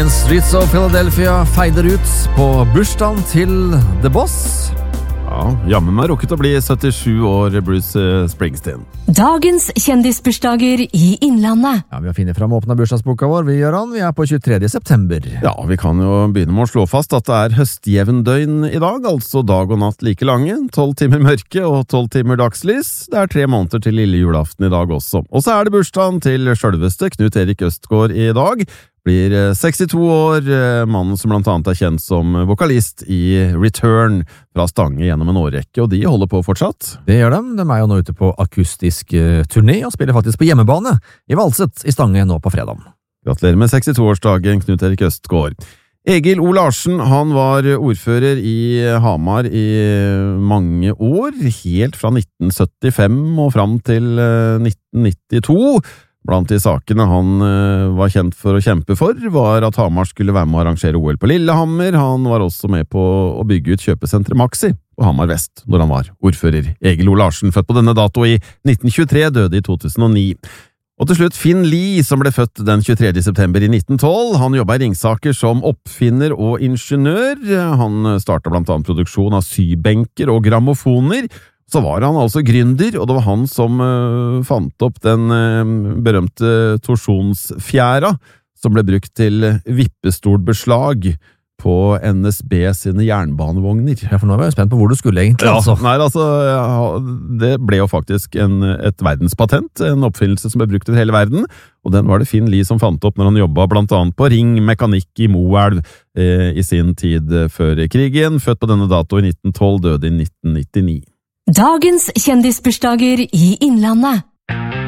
Streets of Philadelphia feider ut på bursdagen til The Boss. Ja, jammen meg rukket å bli 77 år, Bruce Springsteen. Dagens kjendisbursdager i Innlandet. Ja, vi har finnet frem åpnet bursdagsboka vår, vi gjør den. Vi er på 23. september. Ja, vi kan jo begynne med å slå fast at det er høstjevndøgn i dag, altså dag og natt like lange, 12 timer mørke og 12 timer dagslys. Det er 3 måneder til lille julaften i dag også. Og så er det bursdagen til selveste Knut Erik Østgaard i dag. Blir 62 år, mannen som blant annet er kjent som vokalist i Return fra Stange gjennom en årrekke, og de holder på fortsatt. Det gjør de. De er jo nå ute på akustisk turné og spiller faktisk på hjemmebane i Valset i Stange nå på fredag. Gratulerer med 62-årsdagen, Knut Erik Østgaard. Egil O. Larsen, han var ordfører i Hamar i mange år, helt fra 1975 og fram til 1992. Blant de sakene han var kjent for å kjempe for, var at Hamar skulle være med å arrangere OL på Lillehammer. Han var også med på å bygge ut kjøpesenteret Maxi på Hamar Vest, når han var ordfører. Egil O. Larsen, født på denne dato i 1923, døde i 2009. Og til slutt Finn Lie, som ble født den 23. september i 1912. Han jobbet i Ringsaker som oppfinner og ingeniør. Han startet blant annet produksjon av sybenker og grammofoner. Så var han altså gründer, og det var han som fant opp den berømte torsjonsfjæra, som ble brukt til vippestolbeslag på NSB sine jernbanevogner. Ja, for nå var jeg spent på hvor du skulle egentlig, altså. Nei, altså, det ble jo faktisk et verdenspatent, en oppfinnelse som ble brukt i hele verden, og den var det Finn Lie som fant opp når han jobbet blant annet på Ring Mekanikk i Moelv i sin tid før krigen. Født på denne dato i 1912, døde i 1999. Dagens kjendisbursdager i Innlandet.